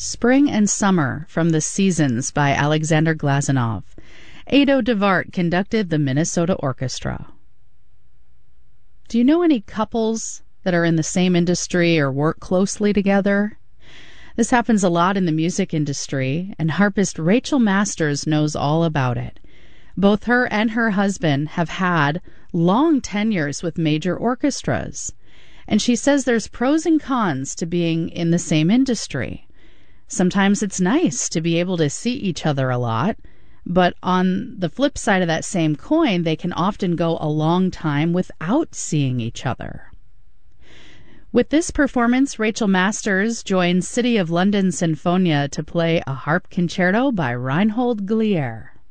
Spring and Summer from the Seasons by Alexander Glazunov. Ado DeVart conducted the Minnesota Orchestra. Do you know any couples that are in the same industry or work closely together? This happens a lot in the music industry, and harpist Rachel Masters knows all about it. Both her and her husband have had long tenures with major orchestras, and she says there's pros and cons to being in the same industry. Sometimes it's nice to be able to see each other a lot, but on the flip side of that same coin, they can often go a long time without seeing each other. With this performance, Rachel Masters joins City of London Sinfonia to play a harp concerto by Reinhold Glier.